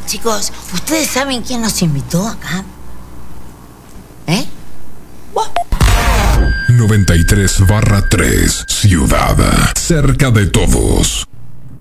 Chicos, ¿ustedes saben quién nos invitó acá? 93/3 Ciudad, cerca de todos.